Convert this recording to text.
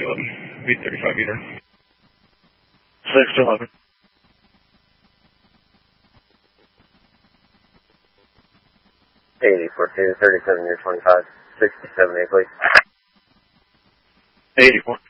11. V35 either. 6 to 11. Hey, 14, 37 near 25, 67A, please. 84.